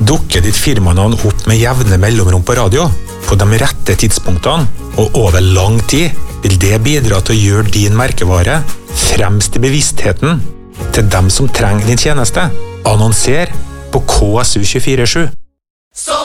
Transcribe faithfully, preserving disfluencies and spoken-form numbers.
Dukker ditt firmanavn opp med jevne mellomrom på radio, på de rette tidspunktene, og over lang tid, vil det bidra til å gjøre din merkevare fremst i bevisstheten til dem som trenger din tjeneste. Annonser på K S U to fire sju.